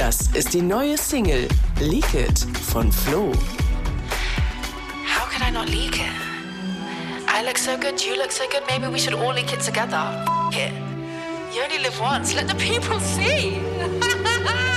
Das ist die neue Single Leak It von Flo. How could I not leak it? I look so good, you look so good, maybe we should all leak it together. F*** it. You only live once, let the people see.